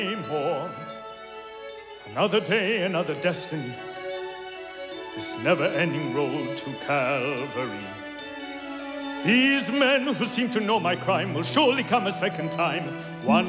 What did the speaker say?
more. Another day, another destiny. This never-ending road to Calvary. These men who seem to know my crime will surely come a second time. One